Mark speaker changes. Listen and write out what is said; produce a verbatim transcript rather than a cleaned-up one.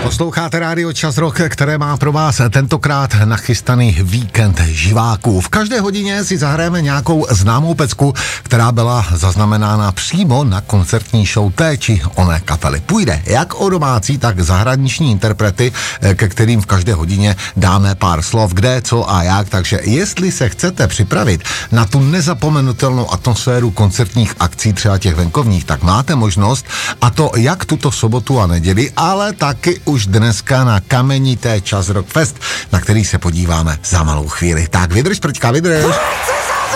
Speaker 1: Posloucháte rádio Čas Rock, které má pro vás tentokrát nachystaný víkend živáků. V každé hodině si zahrajeme nějakou známou pecku, která byla zaznamenána přímo na koncertní show té či oné kapely. Půjde jak o domácí, tak zahraniční interprety, ke kterým v každé hodině dáme pár slov, kde, co a jak. Takže jestli se chcete připravit na tu nezapomenutelnou atmosféru koncertních akcí, třeba těch venkovních, tak máte možnost, a to jak tuto sobotu a neděli, ale taky už dneska na kamenité Čas Rock Fest, na který se podíváme za malou chvíli. Tak vydrž, prťka, vydrž.